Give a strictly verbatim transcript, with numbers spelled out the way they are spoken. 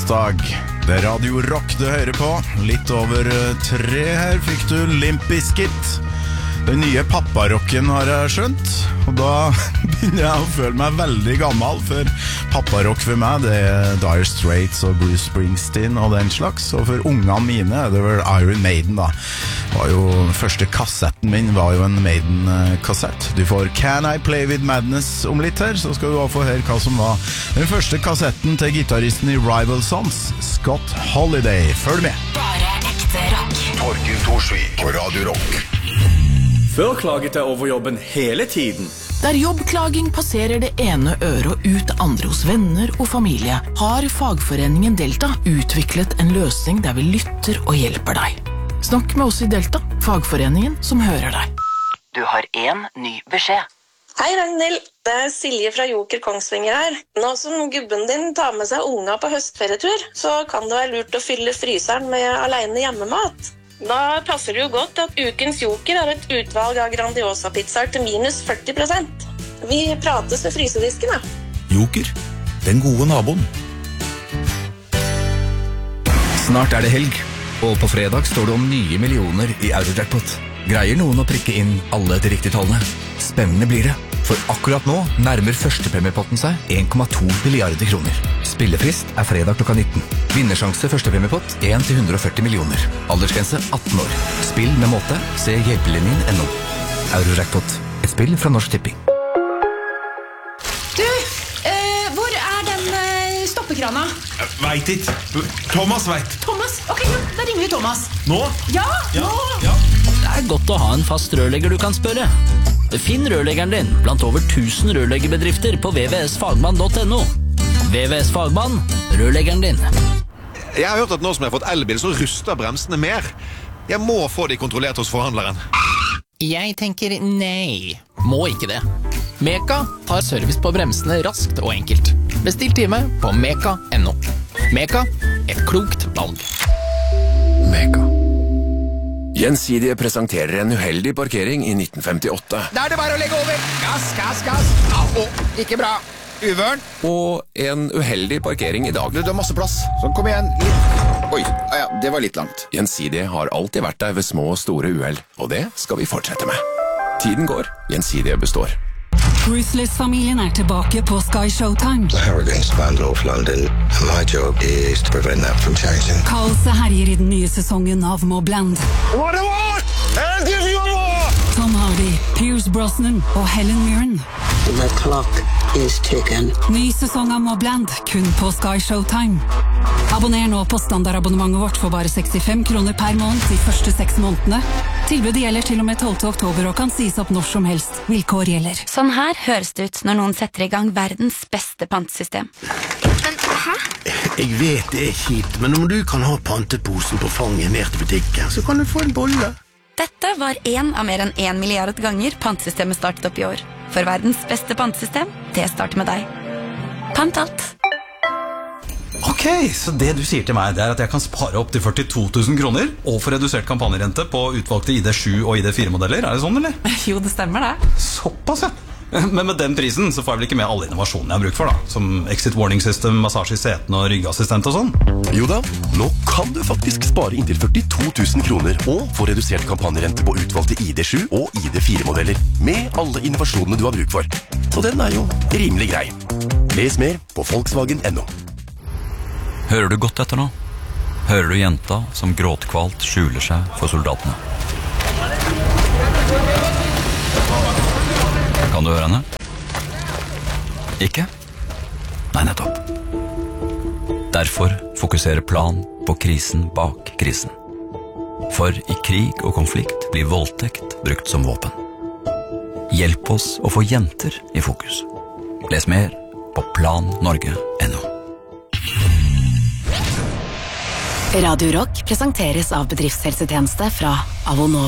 onsdag. Det er Radio Rock du hører på. Litt over tre her fikk du Limp Bizkit. Den nye papparocken har jeg skjønt, og da begynner jeg å føle meg veldig gammel, for papparock for meg, det er Dire Straits og Bruce Springsteen og den slags, og for ungene mine er det vel Iron Maiden da. Var jo, første kassetten min var jo en Maiden-kassett. Du får Can I Play With Madness om litt her, så skal du også få høre hva som var den første kassetten til gitaristen i Rival Sons, Scott Holiday. Følg med! Bare ekte rock. Torkild Thorsvik på Radio Rock. Før klaget jeg over jobben hele tiden. Der jobbklaging passerer det ene øret og ut andre hos venner og familie, har fagforeningen Delta utviklet en løsning der vi lytter og hjelper deg. Snakk med oss i Delta, fagforeningen som hører deg. Du har en ny beskjed. Hei Ragnhild, det er Silje fra Joker Kongsvinger her. Nå som gubben din tar med seg unga på høstferietur, så kan det være lurt å fylle fryseren med alene hjemmemat. Da passer det jo godt at ukens Joker har et utvalg av Grandiosa-pizzaer til minus førti prosent. Vi prates ved frysedisken, da. Joker, den gode naboen. Snart er det helg, og på fredag står det om nye millioner i Eurojackpot. Greier noen å prikke inn alle de riktige tallene? Spennende blir det, for akkurat nå nærmer førstepremiepotten seg en komma to milliarder kroner. Spillefrist er fredag klokka nitten. Vinnersjanse førstepremiepott en til hundre og førti millioner. Aldersgrense atten år. Spill med måte. Se hjelpelinjen punktum no. Eurojackpot. Et spill fra Norsk Tipping. Du, eh, hvor er den eh, stoppekrana? Jeg vet ikke. Thomas vet. Thomas? Ok, ja, da ringer vi Thomas. Nå? Ja, ja, nå. Ja. Det er godt å ha en fast rørlegger du kan spørre. Finn rørleggeren din blant over tusen rørleggerbedrifter på v v s fagmann punktum no. V V S Fagmann, rørleggeren din. Jeg har hørt at nå som jeg har fått elbil, så ruster bremsene mer. Jeg må få de kontrollert hos forhandleren. Jeg tenker nei. Må ikke det. Meka tar service på bremsene raskt og enkelt. Bestill time på meka punktum no. Meka, et klokt valg. Meka. Gjensidige presenterer en uheldig parkering i nitten femtiåtte. Da er det bare å legge over. Gass, gass, gass. Au, ikke bra. Uvørn. Og en uheldig parkering i dag. Du, du har masse plass. Så kom igjen. Litt. Oi, ja, det var litt langt. Gjensidige har alltid vært der ved små og store uheld, og det skal vi fortsette med. Tiden går, Gjensidige består. Ruthless-familien er tilbake på Sky Showtime. The hurricane spanned North London, and my job is to prevent that from changing. Kaoset herjer i den nye sesongen av Mobland. What do I want? And give you more! Tom Hardy, Pierce Brosnan og Helen Mirren. The clock is ticking. Ny sesong av Mobland, kun på Sky Showtime. Abonner nå på standardabonnementet vårt for bare sekstifem kroner per måned de første seks månedene. Tilbudet gjelder til og med tolvte oktober og kan sies opp når som helst. Vilkår gjelder. Sånn her høres det ut når noen setter i gang verdens beste pantesystem. Men hæ? Jeg vet det er kjipt, men om du kan ha panteposen på fanget ned til butikken, så kan du få en bolle. Dette var en av mer enn en milliard ganger pantesystemet startet opp i år. For verdens beste pantesystem, det starter med deg. Pant alt. Ok, så det du sier til meg, det er at jeg kan spare opp til førtito tusen kroner og få redusert kampanjerente på utvalgte I D sju og I D fire modeller, er det sånn, eller? Jo, det stemmer det. Såpass, ja. Men med den prisen så får jeg vel ikke med alle innovasjonene jeg har bruk for da, som exit warning system, massasje I seten og ryggassistent og sånn. Jo da, nå kan du faktisk spare inntil førtito tusen kroner og få redusert kampanjerente på utvalgte I D sju og I D fire modeller, med alle innovasjonene du har bruk for. Så den er jo rimelig grei. Les mer på Volkswagen punktum no. Hører du godt etter nå? Hører du jenta som gråtkvalt skjuler seg for soldatene? Kan du høre henne? Ikke? Nei, nettopp. Derfor fokuserer Plan på krisen bak krisen. For I krig og konflikt blir voldtekt brukt som våpen. Hjelp oss å få jenter I fokus. Les mer på plan norge punktum no. Radio Rock presenteres av bedriftshelsetjeneste fra Avonova.